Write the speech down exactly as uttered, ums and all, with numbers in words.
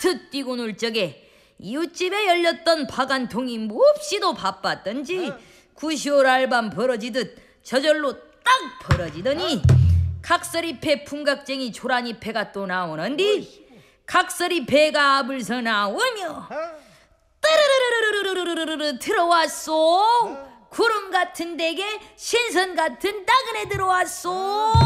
트 뛰고 놀 적에 이웃집에 열렸던 바간통이 몹시도 바빴던지 구시올 알밤 벌어지듯 저절로 딱 벌어지더니 각설이패 풍각쟁이 조란이패가 또 나오는디 각설이패가 앞을서 나오며 뜨르르르르르르르르르 들어왔소. 구름 같은 댁에 신선 같은 따그네 들어왔소.